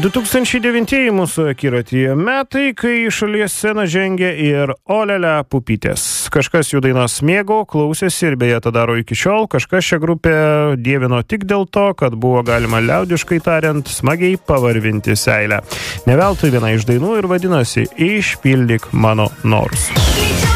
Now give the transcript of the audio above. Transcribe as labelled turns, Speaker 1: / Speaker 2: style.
Speaker 1: 2009 mūsų akiratyje metai, kai į šalies sceną žengė ir Olele Pupytės. Kažkas jų dainas mėgo, klausėsi ir beje tą daro iki šiol. Kažkas šią grupę dievino tik dėl to, kad buvo galima liaudiškai tariant smagiai pavarvinti seilę. Ne veltui viena iš dainų ir vadinasi "Išpildyk mano norus".